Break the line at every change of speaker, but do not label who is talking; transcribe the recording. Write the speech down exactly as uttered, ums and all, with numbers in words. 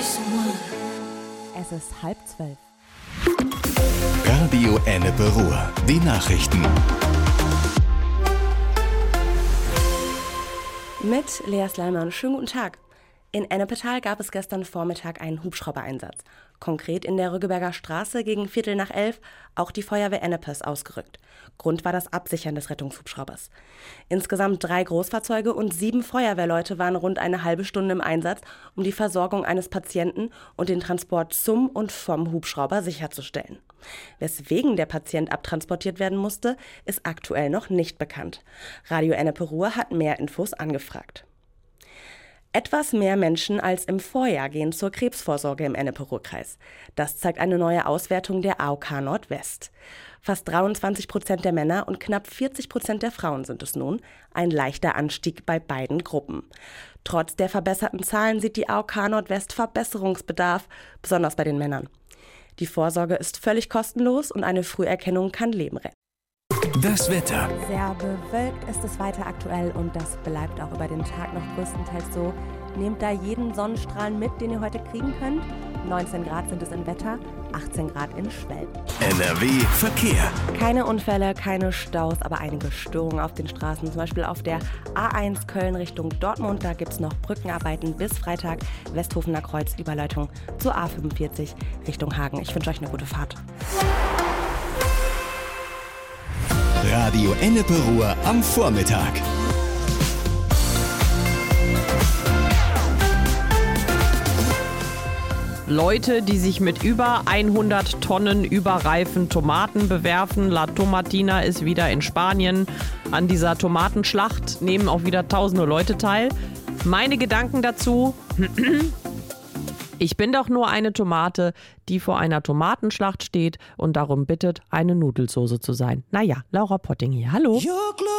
Es ist halb zwölf.
Radio Ennepe Ruhr. Die Nachrichten.
Mit Lea Sleiman. Schönen guten Tag. In Ennepetal gab es gestern Vormittag einen Hubschraubereinsatz. Konkret in der Rüggeberger Straße gegen Viertel nach elf, auch die Feuerwehr Ennepe ist ausgerückt. Grund war das Absichern des Rettungshubschraubers. Insgesamt drei Großfahrzeuge und sieben Feuerwehrleute waren rund eine halbe Stunde im Einsatz, um die Versorgung eines Patienten und den Transport zum und vom Hubschrauber sicherzustellen. Weswegen der Patient abtransportiert werden musste, ist aktuell noch nicht bekannt. Radio Ennepe Ruhr hat mehr Infos angefragt. Etwas mehr Menschen als im Vorjahr gehen zur Krebsvorsorge im Ennepe-Ruhr-Kreis. Das zeigt eine neue Auswertung der A O K Nordwest. Fast dreiundzwanzig Prozent der Männer und knapp vierzig Prozent der Frauen sind es nun. Ein leichter Anstieg bei beiden Gruppen. Trotz der verbesserten Zahlen sieht die A O K Nordwest Verbesserungsbedarf, besonders bei den Männern. Die Vorsorge ist völlig kostenlos und eine Früherkennung kann Leben retten.
Das Wetter.
Sehr bewölkt ist es weiter aktuell und das bleibt auch über den Tag noch größtenteils so. Nehmt da jeden Sonnenstrahl mit, den ihr heute kriegen könnt. neunzehn Grad sind es in Wetter, achtzehn Grad in Schwelm.
N R W Verkehr.
Keine Unfälle, keine Staus, aber einige Störungen auf den Straßen. Zum Beispiel auf der A eins Köln Richtung Dortmund. Da gibt es noch Brückenarbeiten bis Freitag. Westhofener Kreuz, Überleitung zur A fünfundvierzig Richtung Hagen. Ich wünsche euch eine gute Fahrt.
Radio Ennepe Ruhr am Vormittag.
Leute, die sich mit über hundert Tonnen überreifen Tomaten bewerfen. La Tomatina ist wieder in Spanien. An dieser Tomatenschlacht nehmen auch wieder tausende Leute teil. Meine Gedanken dazu: Ich bin doch nur eine Tomate, die vor einer Tomatenschlacht steht und darum bittet, eine Nudelsoße zu sein. Naja, Laura Potting hier. Hallo.